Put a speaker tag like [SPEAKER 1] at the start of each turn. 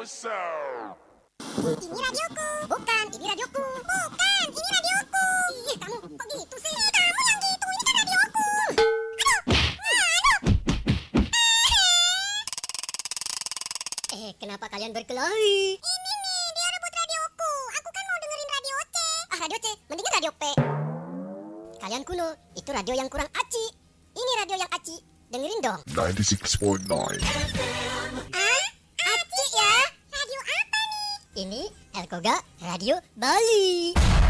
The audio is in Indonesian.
[SPEAKER 1] what's up?
[SPEAKER 2] Ini radioku. Bukan, ini radioku. Bukan, ini radioku. Ih, kamu kok gitu sih? Kamu yang gitu, ini kan radioku. Aduh. Kenapa kalian berkelahi? Ini nih, dia rebut radioku. Aku kan mau dengerin radio C. Ah, radio C, mendingan radio P. Kalian kuno, itu radio yang kurang aci. Ini radio yang aci. Dengerin dong.
[SPEAKER 1] 96.9.
[SPEAKER 2] Ah, aci ya? Radio apa nih? Ini Elkoga Radio Bali.